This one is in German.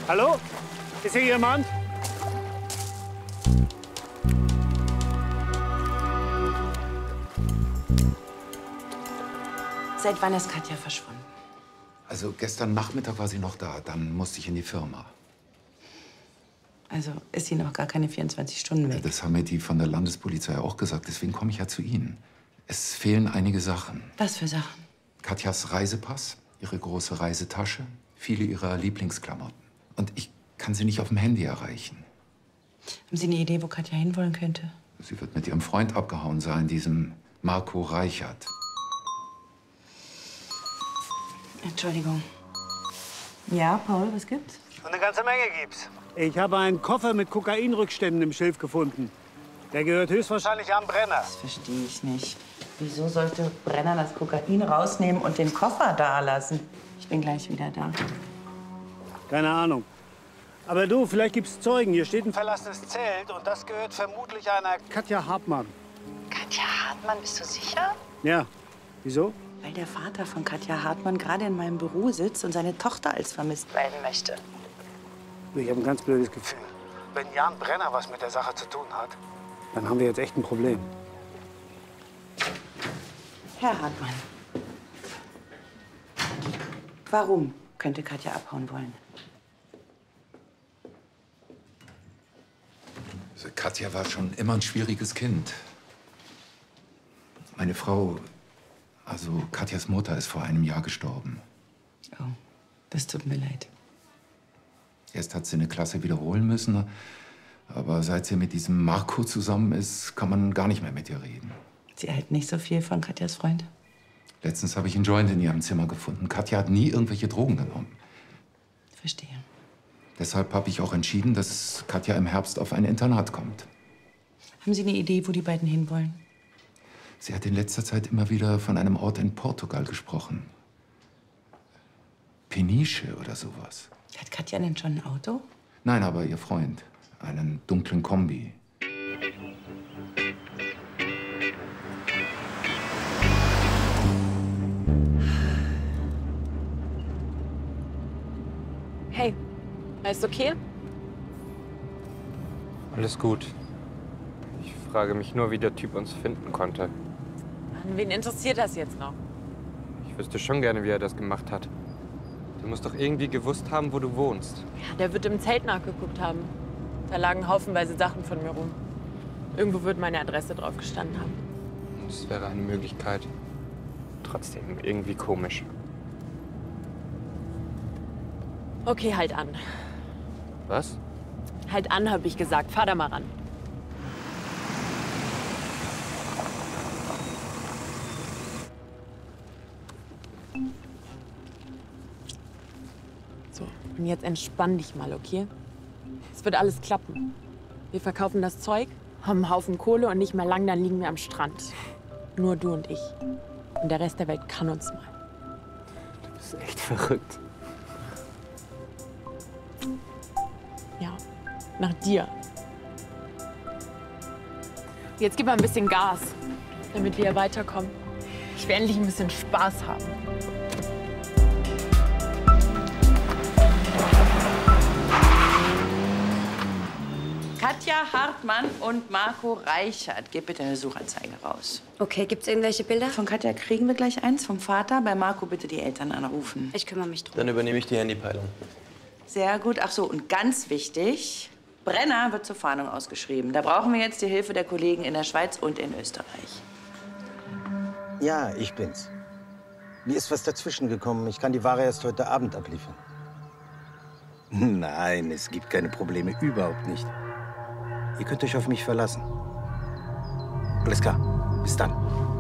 Hallo? Ist hier jemand? Seit wann ist Katja verschwunden? Also gestern Nachmittag war sie noch da, dann musste ich in die Firma. Also ist sie noch gar keine 24 Stunden weg? Das haben mir die von der Landespolizei auch gesagt, deswegen komme ich ja zu Ihnen. Es fehlen einige Sachen. Was für Sachen? Katjas Reisepass, ihre große Reisetasche, viele ihrer Lieblingsklamotten. Und ich kann sie nicht auf dem Handy erreichen. Haben Sie eine Idee, wo Katja hinwollen könnte? Sie wird mit ihrem Freund abgehauen sein, diesem Marco Reichert. Entschuldigung. Ja, Paul, was gibt's? Eine ganze Menge gibt's. Ich habe einen Koffer mit Kokainrückständen im Schilf gefunden. Der gehört höchstwahrscheinlich am Brenner. Das verstehe ich nicht. Wieso sollte Brenner das Kokain rausnehmen und den Koffer da lassen? Ich bin gleich wieder da. Keine Ahnung. Aber du, vielleicht gibt's Zeugen. Hier steht ein verlassenes Zelt und das gehört vermutlich einer Katja Hartmann. Katja Hartmann, bist du sicher? Ja. Wieso? Weil der Vater von Katja Hartmann gerade in meinem Büro sitzt und seine Tochter als vermisst melden möchte. Ich habe ein ganz blödes Gefühl. Wenn Jan Brenner was mit der Sache zu tun hat, dann haben wir jetzt echt ein Problem. Herr Hartmann, warum könnte Katja abhauen wollen? Also Katja war schon immer ein schwieriges Kind. Meine Frau, also Katjas Mutter, ist vor einem Jahr gestorben. Oh, das tut mir leid. Erst hat sie eine Klasse wiederholen müssen, aber seit sie mit diesem Marco zusammen ist, kann man gar nicht mehr mit ihr reden. Sie hält nicht so viel von Katjas Freund? Letztens habe ich einen Joint in ihrem Zimmer gefunden. Katja hat nie irgendwelche Drogen genommen. Verstehe. Deshalb habe ich auch entschieden, dass Katja im Herbst auf ein Internat kommt. Haben Sie eine Idee, wo die beiden hinwollen? Sie hat in letzter Zeit immer wieder von einem Ort in Portugal gesprochen. Peniche oder sowas. Hat Katja denn schon ein Auto? Nein, aber ihr Freund. Einen dunklen Kombi. Hey, alles okay? Alles gut. Ich frage mich nur, wie der Typ uns finden konnte. Mann, wen interessiert das jetzt noch? Ich wüsste schon gerne, wie er das gemacht hat. Du musst doch irgendwie gewusst haben, wo du wohnst. Ja, der wird im Zelt nachgeguckt haben. Da lagen haufenweise Sachen von mir rum. Irgendwo wird meine Adresse drauf gestanden haben. Das wäre eine Möglichkeit. Trotzdem irgendwie komisch. Okay, halt an. Was? Halt an, habe ich gesagt. Fahr da mal ran. So, und jetzt entspann dich mal, okay? Es wird alles klappen. Wir verkaufen das Zeug, haben einen Haufen Kohle und nicht mehr lang, dann liegen wir am Strand. Nur du und ich. Und der Rest der Welt kann uns mal. Du bist echt verrückt. Ja, nach dir. Jetzt gib mal ein bisschen Gas, damit wir hier weiterkommen. Ich will endlich ein bisschen Spaß haben. Katja Hartmann und Marco Reichert. Gebt bitte eine Suchanzeige raus. Okay, gibt's irgendwelche Bilder? Von Katja kriegen wir gleich eins, vom Vater. Bei Marco bitte die Eltern anrufen. Ich kümmere mich drum. Dann übernehme ich die Handypeilung. Sehr gut. Ach so, und ganz wichtig, Brenner wird zur Fahndung ausgeschrieben. Da brauchen wir jetzt die Hilfe der Kollegen in der Schweiz und in Österreich. Ja, ich bin's. Mir ist was dazwischen gekommen. Ich kann die Ware erst heute Abend abliefern. Nein, es gibt keine Probleme. Überhaupt nicht. Ihr könnt euch auf mich verlassen. Alles klar. Bis dann.